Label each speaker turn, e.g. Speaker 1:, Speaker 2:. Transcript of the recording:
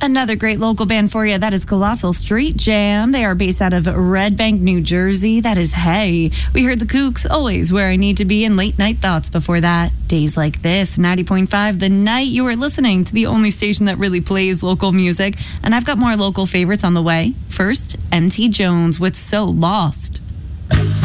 Speaker 1: Another great local band for you. That is Colossal Street Jam. They are based out of Red Bank, New Jersey. That is Hey. We heard the Kooks, Always Where I Need to Be, and Late Night Thoughts before that. Days Like This, 90.5 The Night. You are listening to the only station that really plays local music. And I've got more local favorites on the way. First, MT Jones with So Lost.